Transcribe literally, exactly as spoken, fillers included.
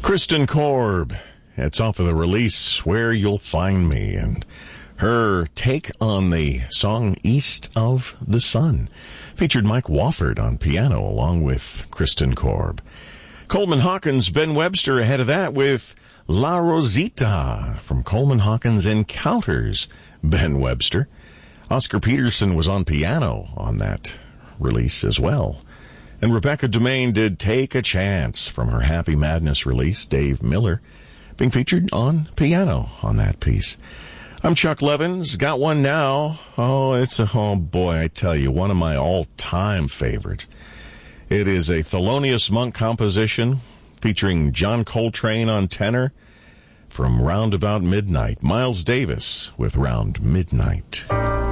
Kristen Korb. It's off of the release Where You'll Find Me, and her take on the song East of the Sun featured Mike Wofford on piano along with Kristen Korb. Coleman Hawkins, Ben Webster ahead of that with La Rosita from Coleman Hawkins Encounters, Ben Webster. Oscar Peterson was on piano on that release as well. And Rebecca Dumaine did Take a Chance from her Happy Madness release, Dave Miller, being featured on piano on that piece. I'm Chuck Levins. Got one now. Oh, it's a, oh boy, I tell you, one of my all-time favorites. It is a Thelonious Monk composition featuring John Coltrane on tenor from Round About Midnight. Miles Davis with Round Midnight.